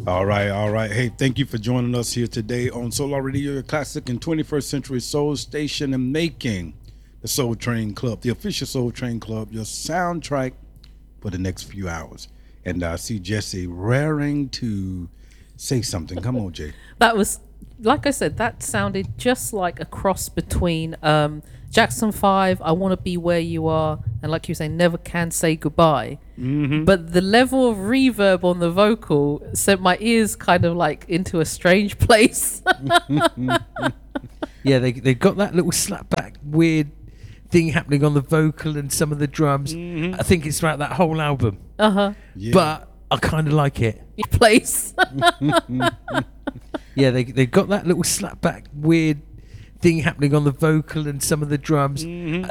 All right, all right. Hey, thank you for joining us here today on Solar Radio, your classic and 21st century soul station and making the Soul Train Club, the official Soul Train Club, your soundtrack for the next few hours. And I see Jesse raring to say something. Come on, Jay. That was, like I said, that sounded just like a cross between Jackson 5, I Want to Be Where You Are, and like you say, Never Can Say Goodbye. Mm-hmm. But the level of reverb on the vocal sent my ears kind of like into a strange place. Yeah, they got that little slapback weird thing happening on the vocal and some of the drums. I think it's throughout that whole album. Yeah. But I kind of like it. Place. Yeah, they got that little slapback weird thing happening on the vocal and some of the drums. I